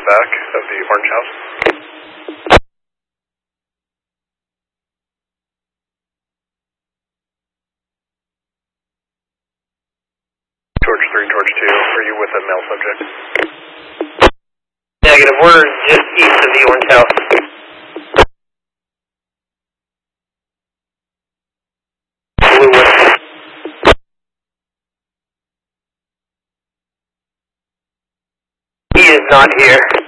the back of the orange house. George 3, George 2, are you with a male subject? Negative, we're just east of the orange house. Bluewood. He is not here.